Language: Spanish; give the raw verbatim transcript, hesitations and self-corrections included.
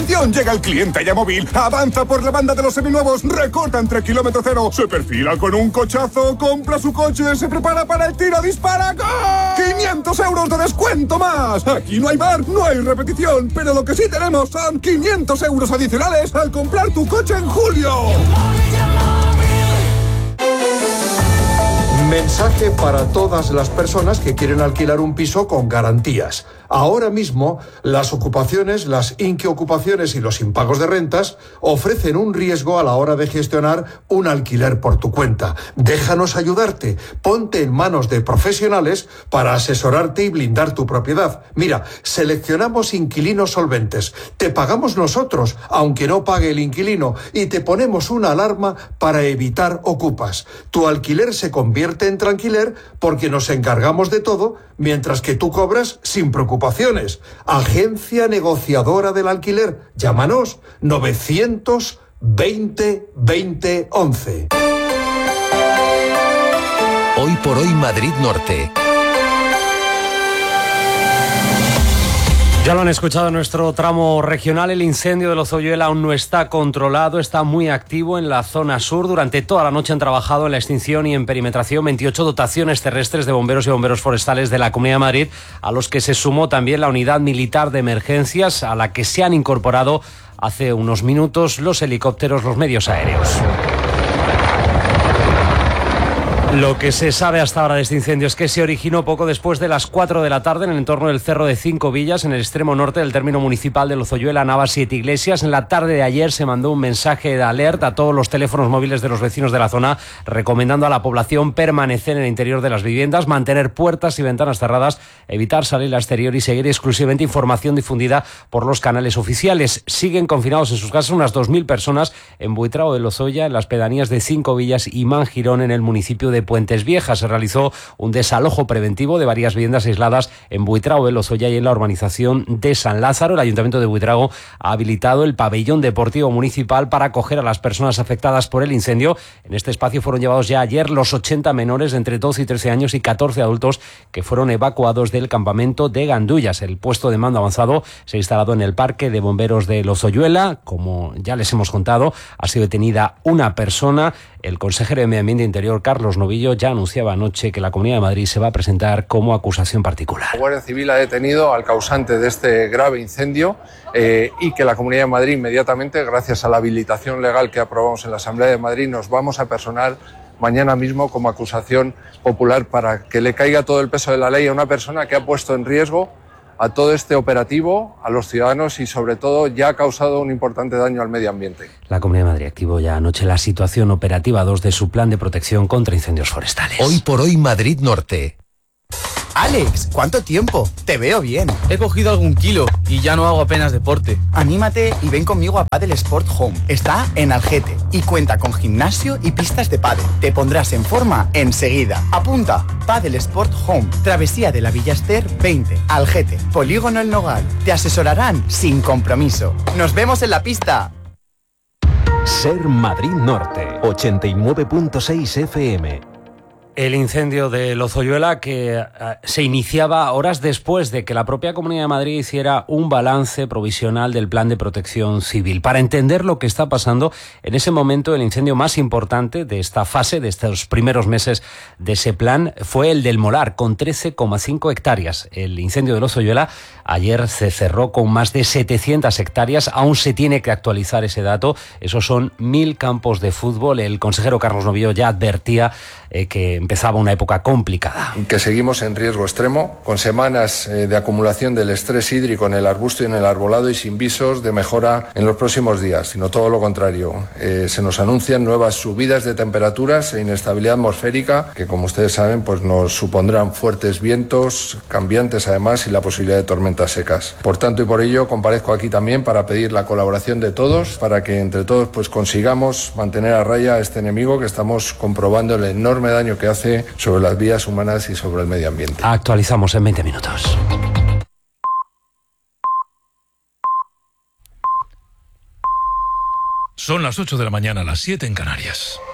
¡Atención! Llega el cliente ya móvil, avanza por la banda de los seminuevos, recorta entre kilómetro cero, se perfila con un cochazo, compra su coche, se prepara para el tiro, dispara, ¡gol! ¡quinientos euros de descuento más! Aquí no hay bar, no hay repetición, pero lo que sí tenemos son quinientos euros adicionales al comprar tu coche en julio. Mensaje para todas las personas que quieren alquilar un piso con garantías. Ahora mismo, las ocupaciones, las inquiocupaciones y los impagos de rentas ofrecen un riesgo a la hora de gestionar un alquiler por tu cuenta. Déjanos ayudarte. Ponte en manos de profesionales para asesorarte y blindar tu propiedad. Mira, seleccionamos inquilinos solventes. Te pagamos nosotros, aunque no pague el inquilino, y te ponemos una alarma para evitar ocupas. Tu alquiler se convierte en tranquiler porque nos encargamos de todo, mientras que tú cobras sin preocupaciones. Agencia negociadora del alquiler. Llámanos novecientos veinte veinte once. Hoy por hoy Madrid Norte. Ya lo han escuchado en nuestro tramo regional, el incendio de Lozoyuela aún no está controlado, está muy activo en la zona sur. Durante toda la noche han trabajado en la extinción y en perimetración veintiocho dotaciones terrestres de bomberos y bomberos forestales de la Comunidad de Madrid, a los que se sumó también la unidad militar de emergencias, a la que se han incorporado hace unos minutos los helicópteros, los medios aéreos. Lo que se sabe hasta ahora de este incendio es que se originó poco después de las cuatro de la tarde en el entorno del Cerro de Cinco Villas, en el extremo norte del término municipal de Lozoyuela, Navas, Siete Iglesias. En la tarde de ayer se mandó un mensaje de alerta a todos los teléfonos móviles de los vecinos de la zona, recomendando a la población permanecer en el interior de las viviendas, mantener puertas y ventanas cerradas, evitar salir al exterior y seguir exclusivamente información difundida por los canales oficiales. Siguen confinados en sus casas unas dos mil personas en Buitrao de Lozoya, en las pedanías de Cinco Villas y Mangirón, en el municipio de Puentes Viejas. Se realizó un desalojo preventivo de varias viviendas aisladas en Buitrago de Lozoya y en la urbanización de San Lázaro. El Ayuntamiento de Buitrago ha habilitado el pabellón deportivo municipal para acoger a las personas afectadas por el incendio. En este espacio fueron llevados ya ayer los ochenta menores de entre doce y trece años y catorce adultos que fueron evacuados del campamento de Gandullas. El puesto de mando avanzado se ha instalado en el Parque de Bomberos de Lozoyuela. Como ya les hemos contado, ha sido detenida una persona. El consejero de Medio Ambiente e Interior, Carlos Novillo, ya anunciaba anoche que la Comunidad de Madrid se va a presentar como acusación particular. La Guardia Civil ha detenido al causante de este grave incendio eh, y que la Comunidad de Madrid inmediatamente, gracias a la habilitación legal que aprobamos en la Asamblea de Madrid, nos vamos a personar mañana mismo como acusación popular para que le caiga todo el peso de la ley a una persona que ha puesto en riesgo a todo este operativo, a los ciudadanos y sobre todo ya ha causado un importante daño al medio ambiente. La Comunidad de Madrid activó ya anoche la situación operativa dos de su plan de protección contra incendios forestales. Hoy por hoy Madrid Norte. Alex, ¿cuánto tiempo? Te veo bien. He cogido algún kilo y ya no hago apenas deporte. Anímate y ven conmigo a Padel Sport Home. Está en Algete y cuenta con gimnasio y pistas de pádel. Te pondrás en forma enseguida. Apunta, Padel Sport Home, Travesía de la Villa Ester veinte, Algete, Polígono El Nogal. Te asesorarán sin compromiso. ¡Nos vemos en la pista! Ser Madrid Norte, ochenta y nueve punto seis F M. El incendio de Lozoyuela, que uh, se iniciaba horas después de que la propia Comunidad de Madrid hiciera un balance provisional del plan de protección civil. Para entender lo que está pasando, en ese momento el incendio más importante de esta fase, de estos primeros meses de ese plan, fue el del Molar, con trece coma cinco hectáreas. El incendio de Lozoyuela ayer se cerró con más de setecientas hectáreas. Aún se tiene que actualizar ese dato. Esos son mil campos de fútbol. El consejero Carlos Novillo ya advertía eh, que empezaba una época complicada. Que seguimos en riesgo extremo, con semanas eh, de acumulación del estrés hídrico en el arbusto y en el arbolado y sin visos de mejora en los próximos días, sino todo lo contrario. Eh, se nos anuncian nuevas subidas de temperaturas e inestabilidad atmosférica que, como ustedes saben, pues nos supondrán fuertes vientos, cambiantes además, y la posibilidad de tormentas secas. Por tanto y por ello comparezco aquí también para pedir la colaboración de todos, para que entre todos pues consigamos mantener a raya a este enemigo que estamos comprobando el enorme daño que hace sobre las vidas humanas y sobre el medio ambiente. Actualizamos en veinte minutos. Son las ocho de la mañana, las siete en Canarias.